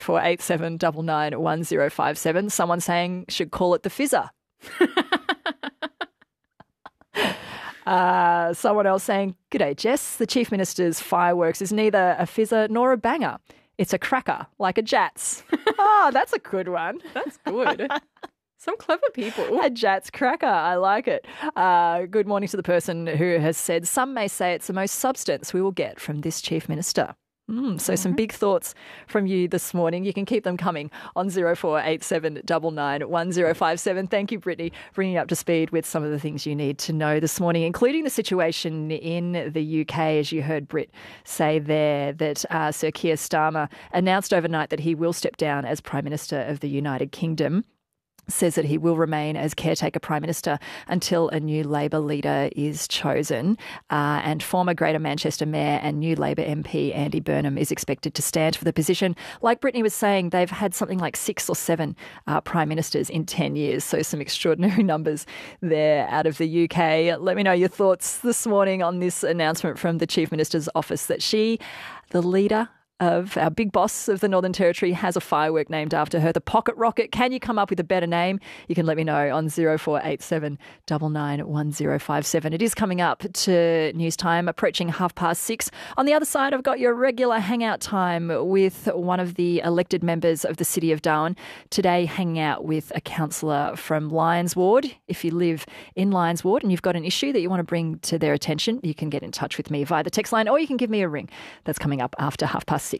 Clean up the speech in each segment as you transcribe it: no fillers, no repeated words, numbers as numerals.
487 1057. Someone saying should call it the fizzer. Someone else saying, "G'day, Jess. The Chief Minister's fireworks is neither a fizzer nor a banger. It's a cracker, like a Jats." Oh, that's a good one. That's good. Some clever people. A Jats cracker. I like it. Good morning to the person who has said, "Some may say it's the most substance we will get from this Chief Minister." So some big thoughts from you this morning. You can keep them coming on 0487 99 1057. Thank you, Brittany, bringing you up to speed with some of the things you need to know this morning, including the situation in the UK, as you heard Britt say there, that Sir Keir Starmer announced overnight that he will step down as Prime Minister of the United Kingdom. Says that he will remain as caretaker Prime Minister until a new Labor leader is chosen. And former Greater Manchester Mayor and new Labor MP Andy Burnham is expected to stand for the position. Like Brittany was saying, they've had something like 6 or 7 Prime Ministers in 10 years. So some extraordinary numbers there out of the UK. Let me know your thoughts this morning on this announcement from the Chief Minister's office that she, the leader of our big boss of the Northern Territory, has a firework named after her, the Pocket Rocket. Can you come up with a better name? You can let me know on 0487 99 1057. It is coming up to news time, approaching 6:30. On the other side, I've got your regular hangout time with one of the elected members of the City of Darwin. Today, hanging out with a councillor from Lyons Ward. If you live in Lyons Ward and you've got an issue that you want to bring to their attention, you can get in touch with me via the text line, or you can give me a ring. That's coming up after 6:30.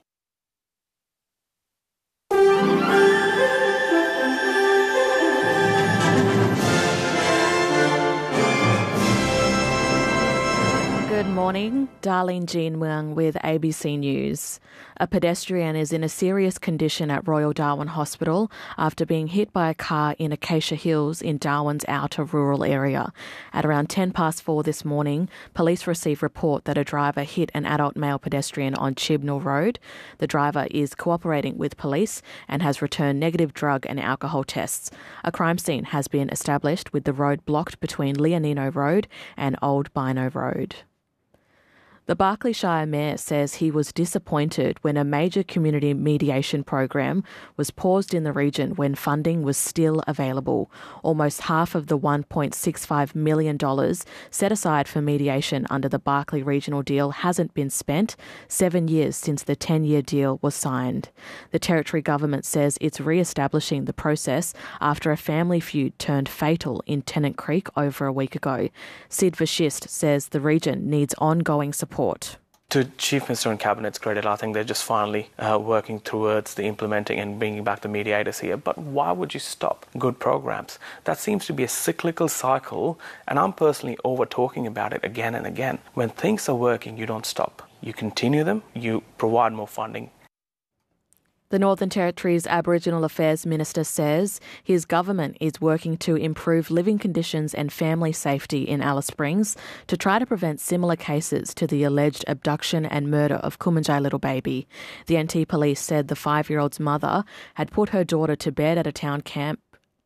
Good morning, Darlene Jean Muang with ABC News. A pedestrian is in a serious condition at Royal Darwin Hospital after being hit by a car in Acacia Hills in Darwin's outer rural area. At around 4:10 this morning, police received report that a driver hit an adult male pedestrian on Chibnall Road. The driver is cooperating with police and has returned negative drug and alcohol tests. A crime scene has been established with the road blocked between Leonino Road and Old Bino Road. The Berkeley Shire Mayor says he was disappointed when a major community mediation program was paused in the region when funding was still available. Almost half of the $1.65 million set aside for mediation under the Berkeley Regional Deal hasn't been spent, 7 years since the 10-year deal was signed. The Territory Government says it's re-establishing the process after a family feud turned fatal in Tennant Creek over a week ago. Sid Vashist says the region needs ongoing support. To Chief Minister and Cabinet's credit, I think they're just finally working towards the implementing and bringing back the mediators here. But why would you stop good programs? That seems to be a cyclical cycle, and I'm personally over talking about it again and again. When things are working, you don't stop. You continue them, you provide more funding. The Northern Territory's Aboriginal Affairs Minister says his government is working to improve living conditions and family safety in Alice Springs to try to prevent similar cases to the alleged abduction and murder of Kumanjai little baby. The NT Police said the 5-year-old's mother had put her daughter to bed at a town camp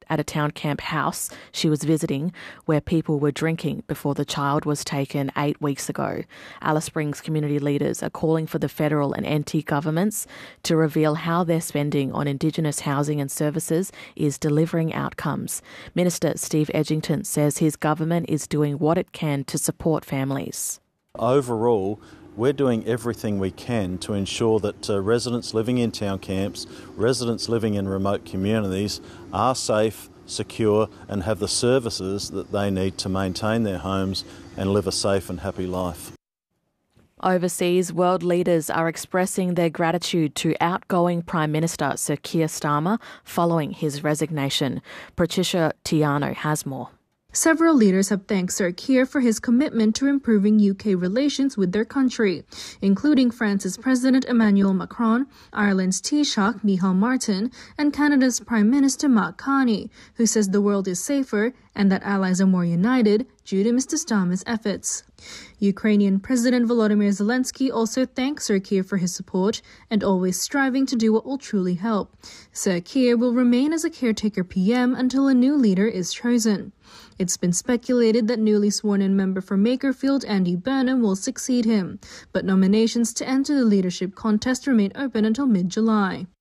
house she was visiting where people were drinking before the child was taken 8 weeks ago. Alice Springs community leaders are calling for the federal and NT governments to reveal how their spending on Indigenous housing and services is delivering outcomes. Minister Steve Edgington says his government is doing what it can to support families. Overall, we're doing everything we can to ensure that residents living in town camps, residents living in remote communities are safe, secure and have the services that they need to maintain their homes and live a safe and happy life. Overseas, world leaders are expressing their gratitude to outgoing Prime Minister Sir Keir Starmer following his resignation. Patricia Tiano has more. Several leaders have thanked Sir Keir for his commitment to improving UK relations with their country, including France's President Emmanuel Macron, Ireland's Taoiseach Micheál Martin, and Canada's Prime Minister Mark Carney, who says the world is safer and that allies are more united due to Mr. Starmer's efforts. Ukrainian President Volodymyr Zelensky also thanked Sir Keir for his support and always striving to do what will truly help. Sir Keir will remain as a caretaker PM until a new leader is chosen. It's been speculated that newly sworn-in member for Makerfield, Andy Burnham, will succeed him, but nominations to enter the leadership contest remain open until mid-July.